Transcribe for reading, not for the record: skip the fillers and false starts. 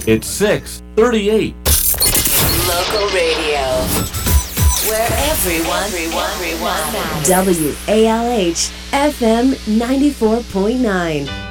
It's 6:38. Local radio. Where everyone. WALH FM 94.9.